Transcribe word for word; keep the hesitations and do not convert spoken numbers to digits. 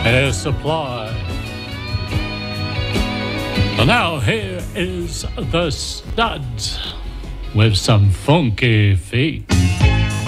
Air Supply. And now here is the Studs with some funky feet.